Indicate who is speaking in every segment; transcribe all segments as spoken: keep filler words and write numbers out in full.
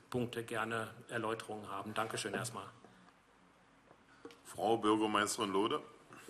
Speaker 1: Punkte gerne Erläuterungen haben. Dankeschön erstmal.
Speaker 2: Frau Bürgermeisterin Lode.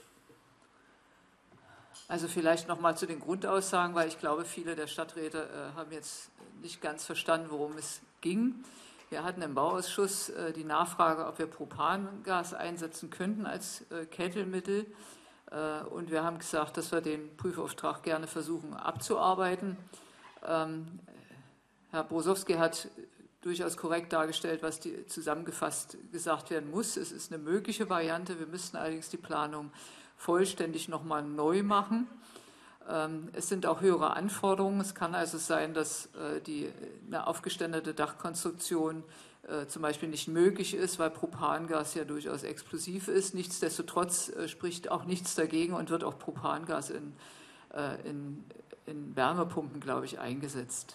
Speaker 3: Also vielleicht noch mal zu den Grundaussagen, weil ich glaube, viele der Stadträte äh, haben jetzt nicht ganz verstanden, worum es ging. Wir hatten im Bauausschuss äh, die Nachfrage, ob wir Propangas einsetzen könnten als äh, Kältemittel. Äh, und wir haben gesagt, dass wir den Prüfauftrag gerne versuchen abzuarbeiten. Ähm, Herr Brosowski hat durchaus korrekt dargestellt, was die, zusammengefasst gesagt werden muss. Es ist eine mögliche Variante. Wir müssten allerdings die Planung vollständig nochmal neu machen. Es sind auch höhere Anforderungen. Es kann also sein, dass die, eine aufgeständete Dachkonstruktion zum Beispiel nicht möglich ist, weil Propangas ja durchaus explosiv ist. Nichtsdestotrotz spricht auch nichts dagegen und wird auch Propangas in, in, in Wärmepumpen, glaube ich, eingesetzt.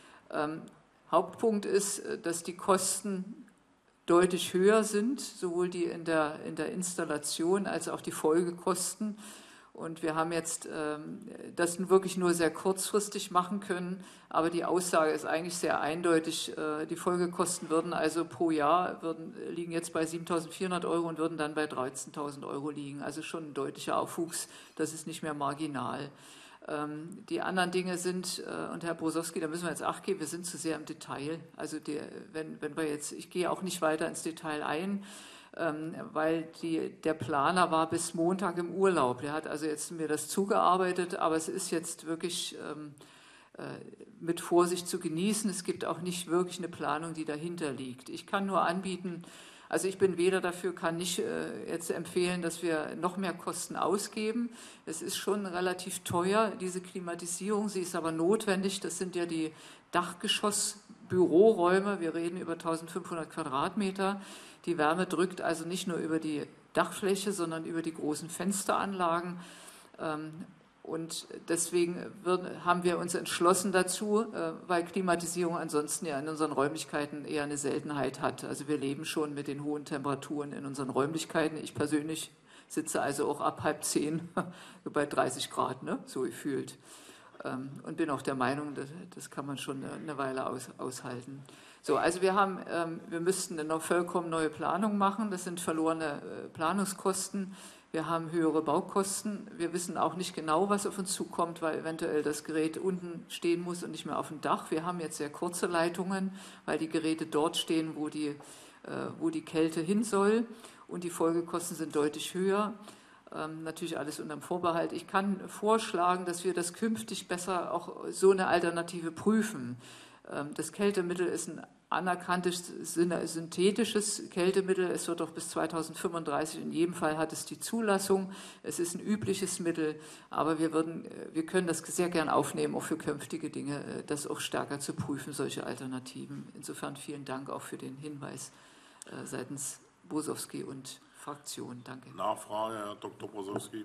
Speaker 3: Hauptpunkt ist, dass die Kosten deutlich höher sind, sowohl die in der, in der Installation als auch die Folgekosten. Und wir haben jetzt ähm, das wirklich nur sehr kurzfristig machen können, aber die Aussage ist eigentlich sehr eindeutig. Äh, die Folgekosten würden also pro Jahr würden, liegen jetzt bei siebentausendvierhundert Euro und würden dann bei dreizehntausend Euro liegen. Also schon ein deutlicher Aufwuchs, das ist nicht mehr marginal. Ähm, die anderen Dinge sind, äh, und Herr Brosowski, da müssen wir jetzt Acht geben, wir sind zu sehr im Detail. Also die, wenn, wenn wir jetzt, ich gehe auch nicht weiter ins Detail ein, ähm, weil die, der Planer war bis Montag im Urlaub. Der hat also jetzt mir das zugearbeitet, aber es ist jetzt wirklich ähm, äh, mit Vorsicht zu genießen. Es gibt auch nicht wirklich eine Planung, die dahinter liegt. Ich kann nur anbieten, also ich bin weder dafür, kann nicht äh, jetzt empfehlen, dass wir noch mehr Kosten ausgeben. Es ist schon relativ teuer, diese Klimatisierung. Sie ist aber notwendig. Das sind ja die Dachgeschoss-Büroräume. Wir reden über eintausendfünfhundert Quadratmeter. Die Wärme drückt also nicht nur über die Dachfläche, sondern über die großen Fensteranlagen. Ähm, Und deswegen wird, haben wir uns entschlossen dazu, weil Klimatisierung ansonsten ja in unseren Räumlichkeiten eher eine Seltenheit hat. Also wir leben schon mit den hohen Temperaturen in unseren Räumlichkeiten. Ich persönlich sitze also auch ab halb zehn bei dreißig Grad, ne? So gefühlt. Und bin auch der Meinung, das, das kann man schon eine Weile aus, aushalten. So, also wir haben, wir müssten eine vollkommen neue Planung machen. Das sind verlorene Planungskosten. Wir haben höhere Baukosten. Wir wissen auch nicht genau, was auf uns zukommt, weil eventuell das Gerät unten stehen muss und nicht mehr auf dem Dach. Wir haben jetzt sehr kurze Leitungen, weil die Geräte dort stehen, wo die, wo die Kälte hin soll. Und die Folgekosten sind deutlich höher. Ähm, natürlich alles unter dem Vorbehalt. Ich kann vorschlagen, dass wir das künftig besser auch so eine Alternative prüfen. Ähm, das Kältemittel ist ein anerkanntes synthetisches Kältemittel. Es wird auch bis zweitausendfünfunddreißig, in jedem Fall hat es die Zulassung. Es ist ein übliches Mittel, aber wir, würden, wir können das sehr gern aufnehmen, auch für künftige Dinge, das auch stärker zu prüfen, solche Alternativen. Insofern vielen Dank auch für den Hinweis äh, seitens Brosowski und Fraktion. Danke.
Speaker 2: Nachfrage, Herr Doktor Brosowski.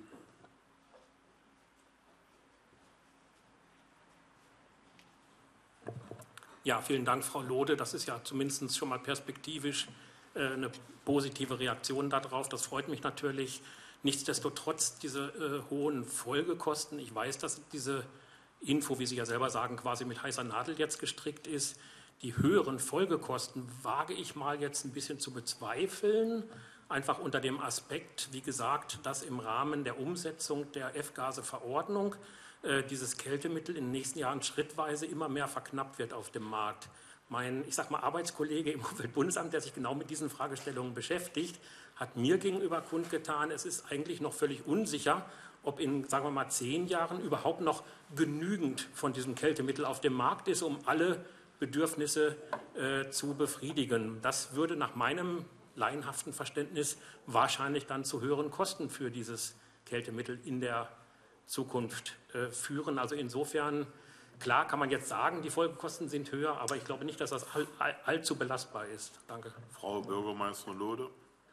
Speaker 1: Ja, vielen Dank, Frau Lode. Das ist ja zumindest schon mal perspektivisch äh, eine positive Reaktion darauf. Das freut mich natürlich. Nichtsdestotrotz diese äh, hohen Folgekosten. Ich weiß, dass diese Info, wie Sie ja selber sagen, quasi mit heißer Nadel jetzt gestrickt ist. Die höheren Folgekosten wage ich mal jetzt ein bisschen zu bezweifeln. Einfach unter dem Aspekt, wie gesagt, dass im Rahmen der Umsetzung der F-Gase-Verordnung äh, dieses Kältemittel in den nächsten Jahren schrittweise immer mehr verknappt wird auf dem Markt. Mein, ich sag mal, Arbeitskollege im Umweltbundesamt, der sich genau mit diesen Fragestellungen beschäftigt, hat mir gegenüber kundgetan, es ist eigentlich noch völlig unsicher, ob in, sagen wir mal, zehn Jahren überhaupt noch genügend von diesem Kältemittel auf dem Markt ist, um alle Bedürfnisse äh, zu befriedigen. Das würde nach meinem laienhaften Verständnis wahrscheinlich dann zu höheren Kosten für dieses Kältemittel in der Zukunft äh, führen. Also insofern, klar kann man jetzt sagen, die Folgekosten sind höher, aber ich glaube nicht, dass das all, all, allzu belastbar ist. Danke.
Speaker 2: Frau Bürgermeisterin Lode.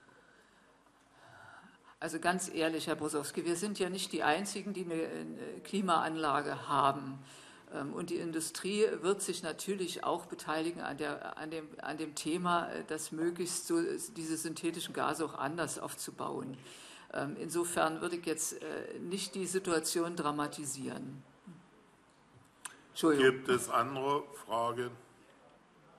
Speaker 3: Also ganz ehrlich, Herr Brosowski, wir sind ja nicht die Einzigen, die eine Klimaanlage haben. Und die Industrie wird sich natürlich auch beteiligen an, der, an, dem, an dem Thema, das möglichst so diese synthetischen Gase auch anders aufzubauen. Insofern würde ich jetzt nicht die Situation dramatisieren.
Speaker 2: Entschuldigung. Gibt es andere Fragen?